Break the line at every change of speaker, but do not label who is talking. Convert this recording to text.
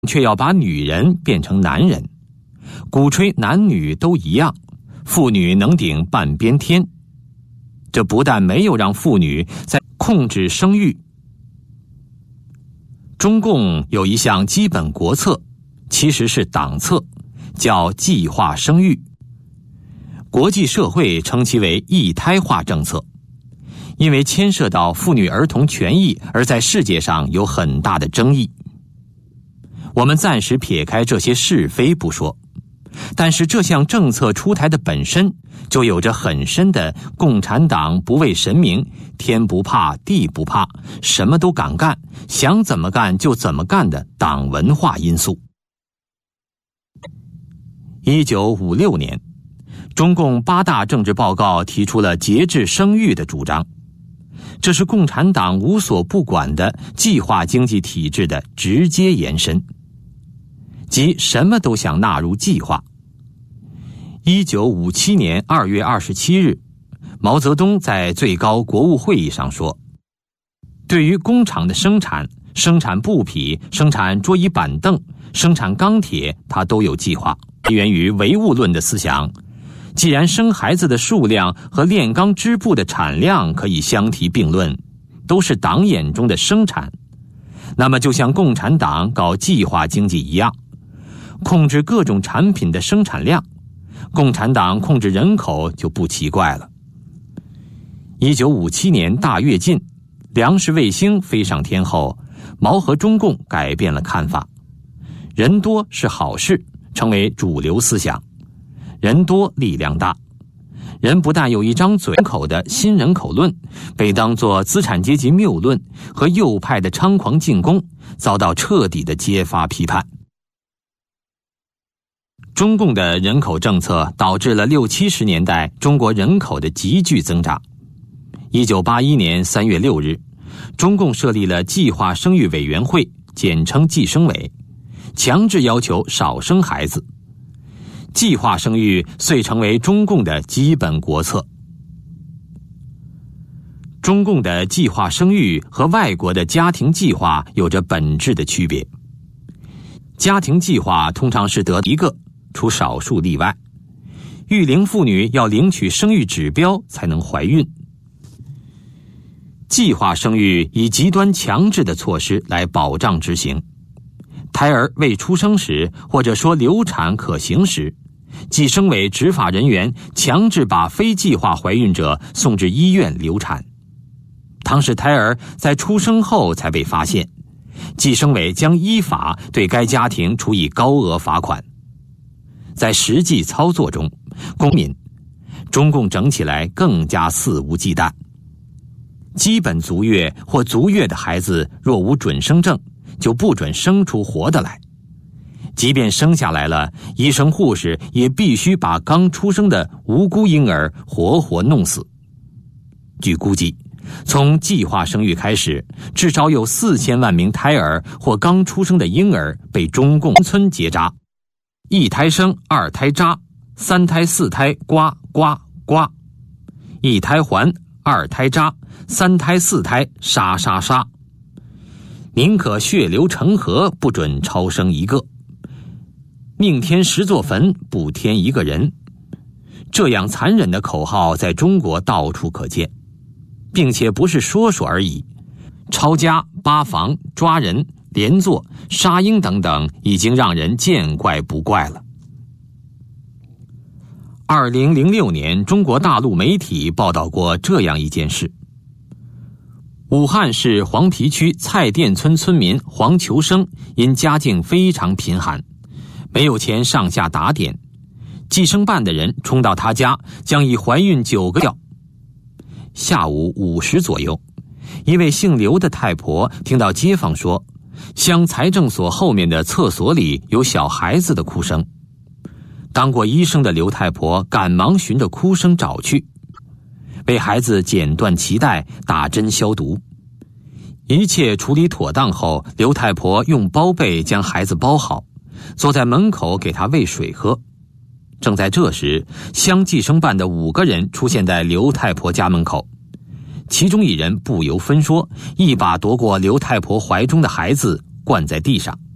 却要把女人变成男人，鼓吹男女都一样，妇女能顶半边天。这不但没有让妇女在控制生育。中共有一项基本国策，其实是党策，叫计划生育。国际社会称其为一胎化政策，因为牵涉到妇女儿童权益，而在世界上有很大的争议。我们暂时撇开这些是非不说，但是这项政策出台的本身就有着很深的共产党不畏神明，天不怕地不怕，什么都敢干，想怎么干就怎么干的党文化因素。1956年，中共8大政治报告提出了节制生育的主张，这是共产党无所不管的计划经济体制的直接延伸，即什么都想纳入计划。1957年2月27日，毛泽东在最高国务会议上说，对于工厂的生产布匹、生产桌椅板凳、生产钢铁，他都有计划。源于唯物论的思想，既然生孩子的数量和炼钢织布的产量可以相提并论，都是党眼中的生产，那么就像共产党搞计划经济一样，控制各种产品的生产量，共产党控制人口就不奇怪了。1957年大跃进，粮食卫星飞上天后，毛和中共改变了看法，人多是好事，成为主流思想。人多力量大，人不但有一张嘴口的新人口论，被当作资产阶级谬论和右派的猖狂进攻，遭到彻底的揭发批判。中共的人口政策导致了60、70年代中国人口的急剧增长。1981年3月6日，中共设立了计划生育委员会，简称计生委，强制要求少生孩子。计划生育遂成为中共的基本国策。中共的计划生育和外国的家庭计划有着本质的区别。家庭计划通常是得一个，除少数例外，育龄妇女要领取生育指标才能怀孕。计划生育以极端强制的措施来保障执行，胎儿未出生时，或者说流产可行时，计生委执法人员强制把非计划怀孕者送至医院流产。倘使胎儿在出生后才被发现，计生委将依法对该家庭处以高额罚款。在实际操作中，中共整起来更加肆无忌惮。基本足月或足月的孩子若无准生证，就不准生出活的来。即便生下来了，医生护士也必须把刚出生的无辜婴儿活活弄死。据估计，从计划生育开始，至少有4000万名胎儿或刚出生的婴儿被中共村结扎，一胎生，二胎扎，三胎四胎刮刮刮，一胎还，二胎扎，三胎四胎杀杀杀。宁可血流成河，不准超生一个。宁添10座坟，不添一个人。这样残忍的口号在中国到处可见，并且不是说说而已，抄家、扒房、抓人、连坐、杀婴等等，已经让人见怪不怪了。2006年，中国大陆媒体报道过这样一件事：武汉市黄陂区蔡甸村村民黄求生因家境非常贫寒，没有钱上下打点，计生办的人冲到他家，将已怀孕9个掉。下午5时左右，一位姓刘的太婆听到街坊说，乡财政所后面的厕所里有小孩子的哭声。当过医生的刘太婆赶忙循着哭声找去，为孩子剪断脐带，打针消毒。一切处理妥当后，刘太婆用包被将孩子包好，坐在门口给他喂水喝。正在这时，乡计生办的5个人出现在刘太婆家门口，其中一人不由分说，一把夺过刘太婆怀中的孩子，灌在地上。